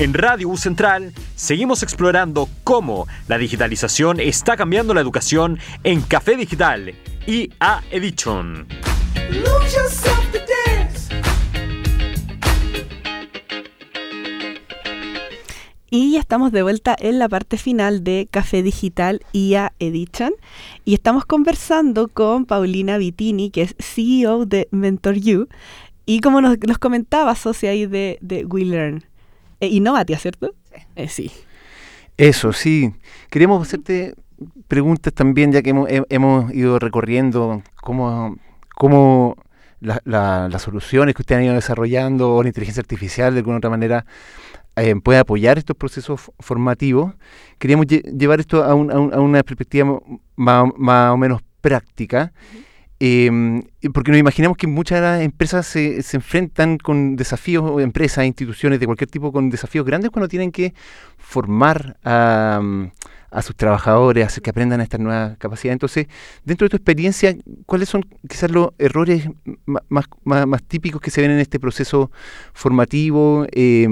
En Radio U Central seguimos explorando cómo la digitalización está cambiando la educación en Café Digital IA Edition. Y ya estamos de vuelta en la parte final de Café Digital IA Edition y estamos conversando con Paulina Vittini, que es CEO de MentorU, y como nos comentaba, socia ahí de WeLearn. Innovatia, ¿cierto? Sí. Eso, sí. Queríamos hacerte preguntas también, ya que hemos ido recorriendo cómo las soluciones que ustedes han ido desarrollando o la inteligencia artificial de alguna otra manera puede apoyar estos procesos formativos. Queríamos llevar esto a una perspectiva más o menos práctica. Porque nos imaginamos que muchas de las empresas se enfrentan con desafíos, empresas, instituciones de cualquier tipo, con desafíos grandes cuando tienen que formar a sus trabajadores, hacer que aprendan estas nuevas capacidades. Entonces, dentro de tu experiencia, ¿cuáles son quizás los errores más típicos que se ven en este proceso formativo?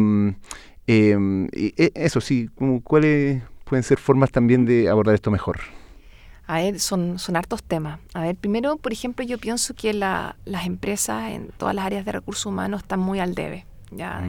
Eso sí, ¿cuáles pueden ser formas también de abordar esto mejor? A ver, son hartos temas. A ver, primero, por ejemplo, yo pienso que las empresas en todas las áreas de recursos humanos están muy al debe, ya,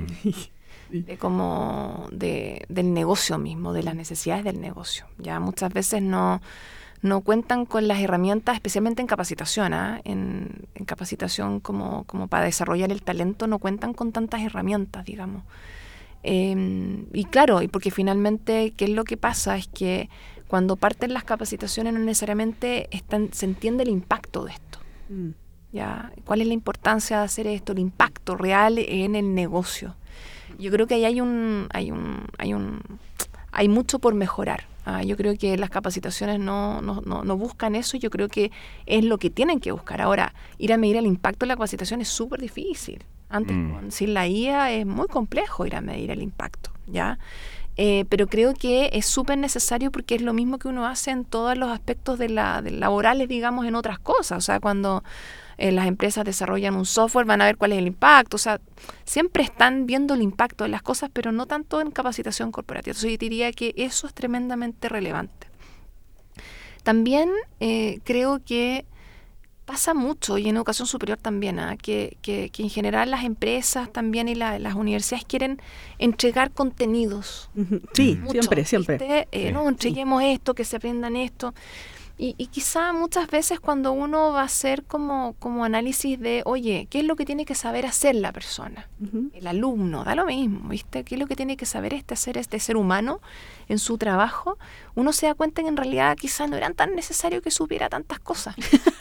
del negocio mismo, de las necesidades del negocio. Ya muchas veces no cuentan con las herramientas, especialmente en capacitación, en capacitación como para desarrollar el talento, no cuentan con tantas herramientas, digamos. Y claro, y porque finalmente, ¿qué es lo que pasa? Es que cuando parten las capacitaciones no necesariamente se entiende el impacto de esto. ¿Ya? ¿Cuál es la importancia de hacer esto? El impacto real en el negocio. Yo creo que ahí hay mucho por mejorar. Yo creo que las capacitaciones no buscan eso. Yo creo que es lo que tienen que buscar. Ahora, ir a medir el impacto de la capacitación es súper difícil. Antes, sin la IA es muy complejo ir a medir el impacto, ¿ya? Pero creo que es súper necesario porque es lo mismo que uno hace en todos los aspectos de laborales, digamos, en otras cosas. O sea, cuando las empresas desarrollan un software van a ver cuál es el impacto. O sea, siempre están viendo el impacto de las cosas, pero no tanto en capacitación corporativa. Entonces yo diría que eso es tremendamente relevante. También creo que pasa mucho, y en educación superior también, que en general las empresas también y las universidades quieren entregar contenidos. Sí, mucho, siempre. No, entreguemos esto, que se aprendan esto. Y quizá muchas veces cuando uno va a hacer como análisis de, oye, ¿qué es lo que tiene que saber hacer la persona? El alumno, da lo mismo, ¿viste? ¿Qué es lo que tiene que saber hacer este ser humano en su trabajo? Uno se da cuenta que en realidad quizá no era tan necesario que supiera tantas cosas.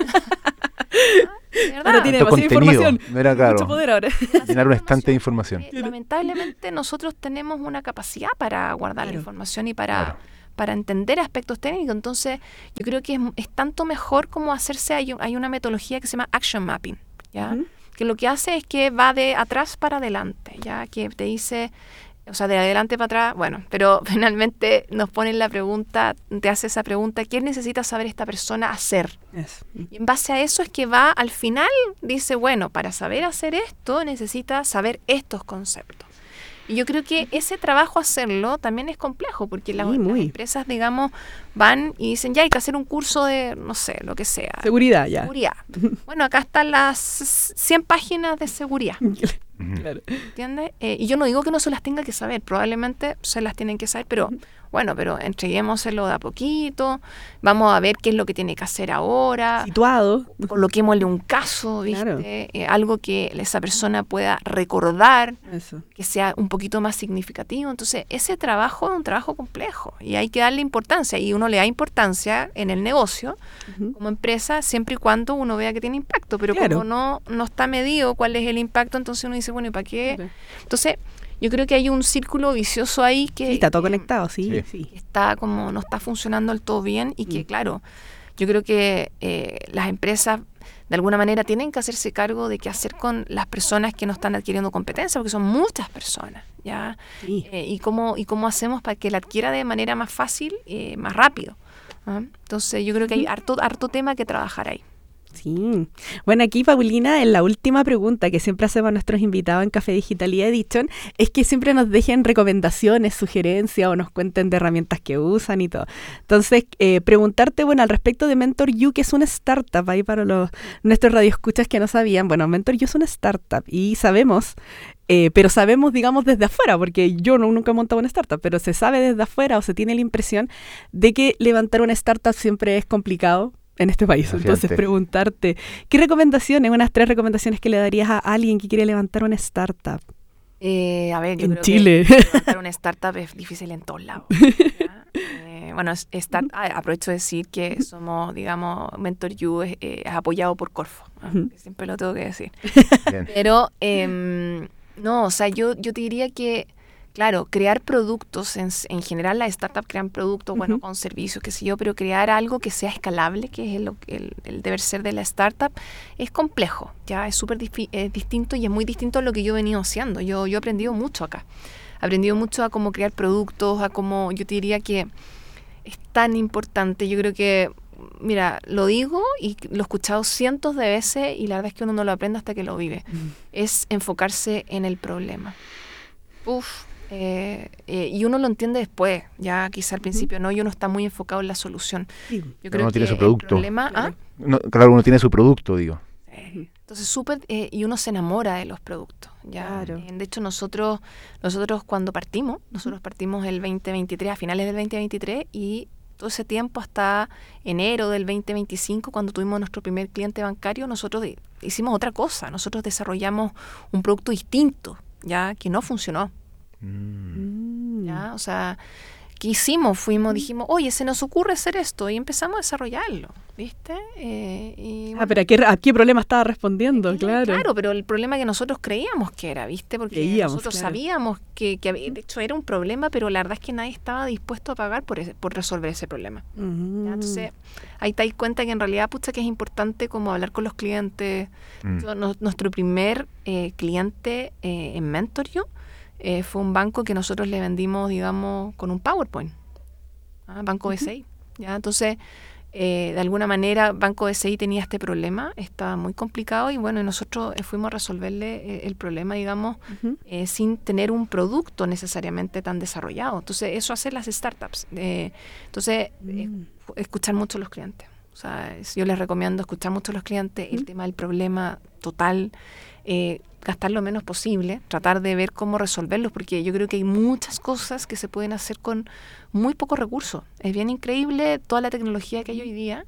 Ahora tiene demasiada información. No era claro. Mucho poder ahora. Llenar un estante de información. Lamentablemente nosotros tenemos una capacidad para guardar la información y para entender aspectos técnicos. Entonces yo creo que es tanto mejor como hacerse, hay una metodología que se llama action mapping, ¿ya? Que lo que hace es que va de atrás para adelante, ya, que te dice, o sea, de adelante para atrás, bueno, pero finalmente nos ponen la pregunta, te hace esa pregunta, ¿qué necesita saber esta persona hacer? Y en base a eso es que va, al final, dice, bueno, para saber hacer esto necesita saber estos conceptos. Y yo creo que ese trabajo hacerlo también es complejo, porque las empresas, digamos, van y dicen, ya hay que hacer un curso de, no sé, lo que sea. Seguridad, ya. Seguridad. Bueno, acá están las 100 páginas de seguridad. Claro. ¿Entiendes? Y yo no digo que no se las tenga que saber, probablemente se las tienen que saber, pero bueno, pero entreguémoselo de a poquito, vamos a ver qué es lo que tiene que hacer ahora. Situado. Coloquémosle un caso, ¿viste? Claro. Algo que esa persona pueda recordar, que sea un poquito más significativo. Entonces, ese trabajo es un trabajo complejo y hay que darle importancia, y uno le da importancia en el negocio como empresa siempre y cuando uno vea que tiene impacto, pero como no está medido cuál es el impacto, entonces uno dice, bueno, ¿y para qué? Claro. Entonces, yo creo que hay un círculo vicioso ahí que está todo conectado, sí. Está como no está funcionando del todo bien y que, claro, yo creo que las empresas de alguna manera tienen que hacerse cargo de qué hacer con las personas que no están adquiriendo competencia, porque son muchas personas, ¿ya? Y cómo hacemos para que la adquiera de manera más fácil, más rápido. Entonces yo creo que hay harto tema que trabajar ahí. Sí. Bueno, aquí, Paulina, en la última pregunta que siempre hacemos a nuestros invitados en Café Digital y Edition es que siempre nos dejen recomendaciones, sugerencias o nos cuenten de herramientas que usan y todo. Entonces, preguntarte, bueno, al respecto de Mentor You, que es una startup, ahí para nuestros radioescuchas que no sabían. Bueno, Mentor You es una startup y sabemos, pero sabemos, digamos, desde afuera, porque yo nunca he montado una startup, pero se sabe desde afuera o se tiene la impresión de que levantar una startup siempre es complicado en este país. Entonces, preguntarte, ¿qué recomendaciones, unas 3 recomendaciones que le darías a alguien que quiere levantar una startup? A ver, yo en creo Chile. que levantar una startup es difícil en todos lados. Bueno, aprovecho de decir que somos, digamos, Mentor You es apoyado por Corfo. Siempre lo tengo que decir. Bien. Pero, no, o sea, yo te diría que, claro, crear productos, en general las startups crean productos, bueno, con servicios, qué sé yo, pero crear algo que sea escalable, que es el deber ser de la startup, es complejo, ya es súper distinto y es muy distinto a lo que yo he venido haciendo. Yo he aprendido mucho acá. He aprendido mucho a cómo crear productos, a cómo, yo te diría que es tan importante, yo creo que, mira, lo digo y lo he escuchado cientos de veces y la verdad es que uno no lo aprende hasta que lo vive, es enfocarse en el problema. Y uno lo entiende después, ya quizá al principio no, y uno está muy enfocado en la solución. Sí. Yo creo Uno que tiene su producto. el problema... Claro. Claro, uno tiene su producto, digo. Entonces, y uno se enamora de los productos. ¿Ya? Claro. De hecho, nosotros cuando partimos el 2023, a finales del 2023, y todo ese tiempo hasta enero del 2025, cuando tuvimos nuestro primer cliente bancario, nosotros hicimos otra cosa. Nosotros desarrollamos un producto distinto, ya que no funcionó. ¿Ya? O sea, ¿qué hicimos? Dijimos, oye, se nos ocurre hacer esto y empezamos a desarrollarlo, ¿viste? Bueno, pero ¿a qué problema estaba respondiendo? Claro. Claro, pero el problema que nosotros creíamos que era, ¿viste? Porque nosotros claro. sabíamos que de hecho era un problema, pero la verdad es que nadie estaba dispuesto a pagar por resolver ese problema. ¿Ya? Entonces, ahí te das cuenta que en realidad, pucha, que es importante como hablar con los clientes. Nuestro primer cliente en Mentor You fue un banco que nosotros le vendimos, digamos, con un PowerPoint. Banco BCI. ¿Ya? Entonces, de alguna manera, Banco BCI tenía este problema, estaba muy complicado y bueno, y nosotros fuimos a resolverle el problema, digamos, sin tener un producto necesariamente tan desarrollado. Entonces, eso hacen las startups. Entonces, escuchar mucho a los clientes. O sea, yo les recomiendo escuchar mucho a los clientes, el tema del problema total, gastar lo menos posible, tratar de ver cómo resolverlos, porque yo creo que hay muchas cosas que se pueden hacer con muy pocos recursos. Es bien increíble toda la tecnología que hay hoy día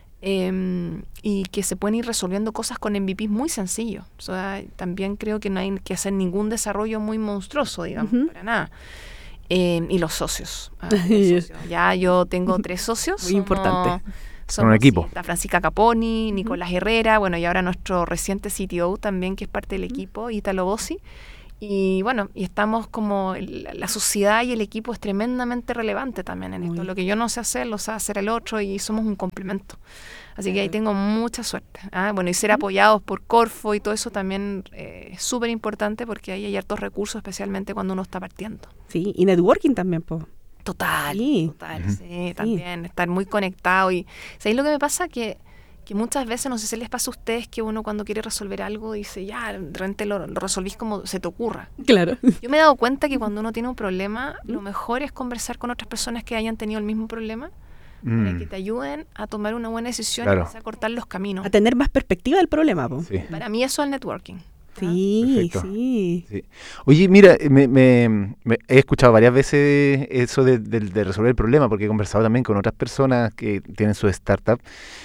y que se pueden ir resolviendo cosas con MVPs muy sencillos. O sea, también creo que no hay que hacer ningún desarrollo muy monstruoso, digamos, para nada. Y los socios. Ya yo tengo 3 socios. Muy importante. Un equipo. Está Francisca Caponi, Nicolás Herrera, bueno, y ahora nuestro reciente CTO también, que es parte del equipo, Italo Bossi. Y bueno, y estamos como, la sociedad y el equipo es tremendamente relevante también en esto. Lo que yo no sé hacer, lo sabe hacer el otro y somos un complemento. Así que ahí tengo mucha suerte. Bueno, y ser apoyados por Corfo y todo eso también es súper importante porque ahí hay hartos recursos, especialmente cuando uno está partiendo. Sí, y networking también, po. Total, sí. También estar muy conectado. Y ¿sabéis lo que me pasa? Que muchas veces, no sé si les pasa a ustedes, que uno cuando quiere resolver algo dice, ya, de repente lo resolvís como se te ocurra. Claro. Yo me he dado cuenta que cuando uno tiene un problema, lo mejor es conversar con otras personas que hayan tenido el mismo problema para que te ayuden a tomar una buena decisión y a cortar los caminos. A tener más perspectiva del problema, po. Sí. Para mí eso es el networking. Sí, sí. Oye, mira, me he escuchado varias veces eso de resolver el problema, porque he conversado también con otras personas que tienen su startup.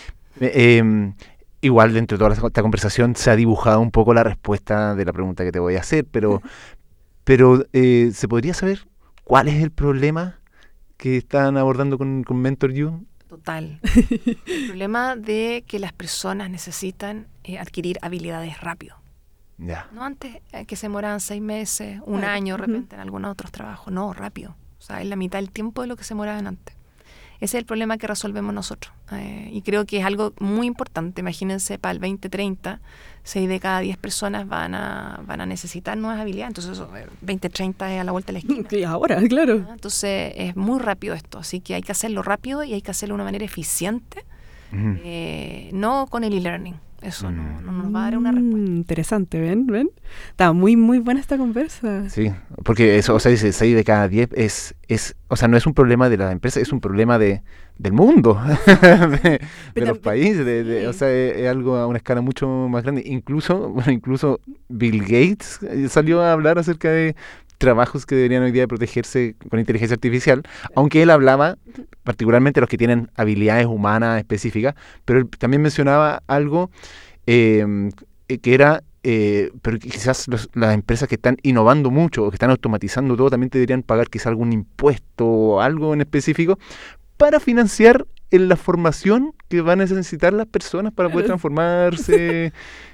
Igual dentro de toda esta conversación se ha dibujado un poco la respuesta de la pregunta que te voy a hacer, pero ¿se podría saber cuál es el problema que están abordando con Mentor You? Total. El problema de que las personas necesitan adquirir habilidades rápido. Ya. No antes que se demoraban 6 meses, un año de repente en algunos otros trabajos. No, rápido. O sea, es la mitad del tiempo de lo que se demoraban antes. Ese es el problema que resolvemos nosotros. Y creo que es algo muy importante. Imagínense, para el 2030, 6 de cada 10 personas van a necesitar nuevas habilidades. Entonces, eso, 2030 es a la vuelta de la esquina. Sí, ahora, claro. Entonces, es muy rápido esto. Así que hay que hacerlo rápido y hay que hacerlo de una manera eficiente no con el e-learning. Eso no nos va a dar una respuesta. Interesante, ¿ven? Está muy, muy buena esta conversa. Sí, porque eso, o sea, dice 6 de cada 10 o sea, no es un problema de la empresa, es un problema del mundo, de los países, o sea, es algo a una escala mucho más grande. Incluso Bill Gates salió a hablar acerca de trabajos que deberían hoy día protegerse con inteligencia artificial, aunque él hablaba particularmente los que tienen habilidades humanas específicas, pero él también mencionaba algo que era, pero quizás las empresas que están innovando mucho o que están automatizando todo también deberían pagar quizás algún impuesto o algo en específico para financiar en la formación que van a necesitar las personas para poder transformarse,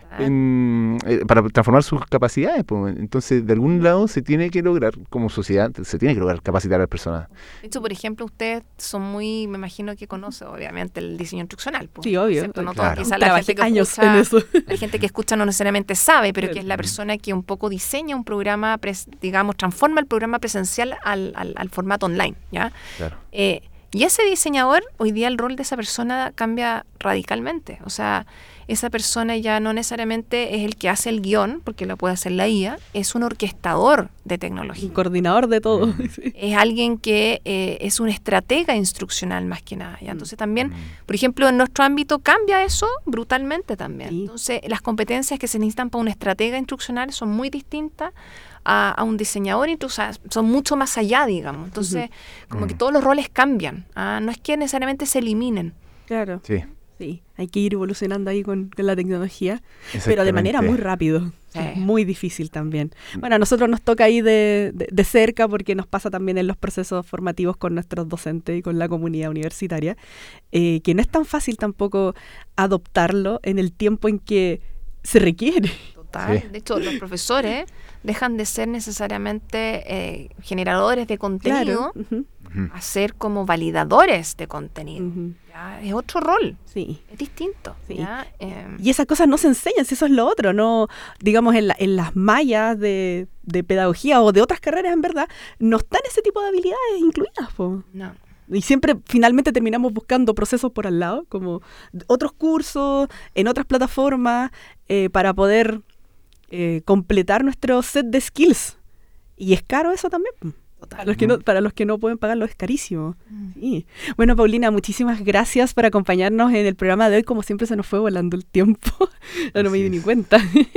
para transformar sus capacidades. Pues. Entonces, de algún lado se tiene que lograr, como sociedad, se tiene que lograr capacitar a las personas. De hecho, por ejemplo, ustedes son muy, me imagino que conocen, obviamente, el diseño instruccional. Pues, sí, obvio. ¿cierto? No claro. Quizás la gente que escucha no necesariamente sabe, pero que es la persona que un poco diseña un programa, digamos, transforma el programa presencial al formato online, ¿ya? Claro. Y ese diseñador, hoy día el rol de esa persona cambia radicalmente. O sea, esa persona ya no necesariamente es el que hace el guión, porque lo puede hacer la IA, es un orquestador de tecnología. Un coordinador de todo. Es alguien que es un estratega instruccional más que nada. ¿Ya? Entonces también, por ejemplo, en nuestro ámbito cambia eso brutalmente también. Sí. Entonces, las competencias que se necesitan para un estratega instruccional son muy distintas a un diseñador, son mucho más allá, digamos. Entonces, como que todos los roles cambian. No es que necesariamente se eliminen. Claro. Sí. Sí, hay que ir evolucionando ahí con la tecnología, pero de manera muy rápido. Sí. Muy difícil también. Bueno, a nosotros nos toca ahí de cerca porque nos pasa también en los procesos formativos con nuestros docentes y con la comunidad universitaria, que no es tan fácil tampoco adoptarlo en el tiempo en que se requiere. Total. Sí. De hecho, los profesores dejan de ser necesariamente generadores de contenido a ser como validadores de contenido. ¿Ya? Es otro rol. Sí. Es distinto. Sí. ¿Ya? Y esas cosas no se enseñan, si eso es lo otro, no, digamos, en las mallas de pedagogía o de otras carreras, en verdad, no están ese tipo de habilidades incluidas, po. No. Y siempre finalmente terminamos buscando procesos por al lado, como otros cursos, en otras plataformas, para poder completar nuestro set de skills. Y es caro eso también. Para los que no pueden pagarlo es carísimo. Sí. Bueno, Paulina, muchísimas gracias por acompañarnos en el programa de hoy. Como siempre se nos fue volando el tiempo. No me di ni cuenta.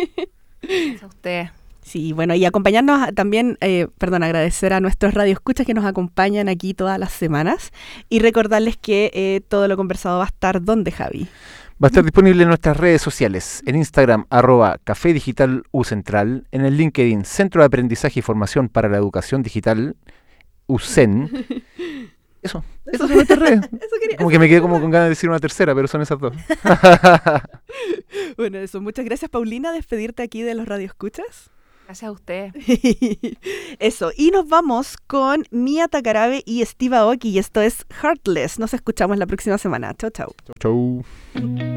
Gracias a usted. Sí, bueno, y acompañarnos también, agradecer a nuestros radioescuchas que nos acompañan aquí todas las semanas y recordarles que todo lo conversado va a estar ¿dónde, Javi? Va a estar disponible en nuestras redes sociales, en Instagram, @Café Digital UCentral, en el LinkedIn, Centro de Aprendizaje y Formación para la Educación Digital, UCEN. Eso son nuestras redes. Como que me quedé como con ganas de decir una tercera, pero son esas dos. Bueno, eso. Muchas gracias, Paulina, despedirte aquí de los radioescuchas. Gracias a usted. Eso, y nos vamos con Mia Takarabe y Steve Aoki, y esto es Heartless. Nos escuchamos la próxima semana. Chau, chau. Chau.